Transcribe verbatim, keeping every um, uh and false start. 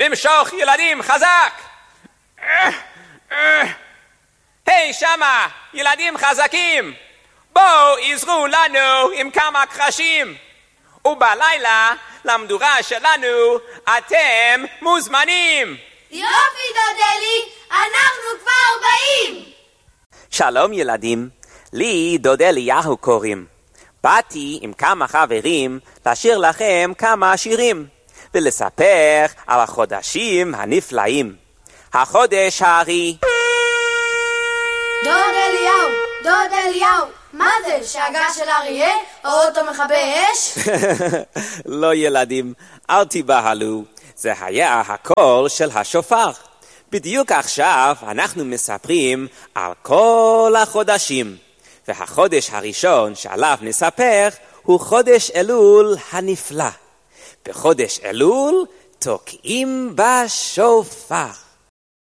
למשוך ילדים חזק. היי שמה, ילדים חזקים, בואו עזרו לנו עם כמה קרשים. ובלילה למדורה שלנו אתם מוזמנים. יופי דודלי, אנחנו כבר באים. שלום ילדים, לי דוד אליהו קוראים. באתי עם כמה חברים לשיר לכם כמה שירים ולספר על החודשים הנפלאים. החודש הארי. דוד אליהו, דוד אליהו, מה זה, שאגה של אריה או אוטו מכבי אש? לא ילדים, אל תיבהלו, זה היה הקול של השופר. בדיוק עכשיו אנחנו מספרים על כל החודשים, והחודש הראשון שעליו נספר הוא חודש אלול הנפלא. בחודש אלול תוקעים בשופר.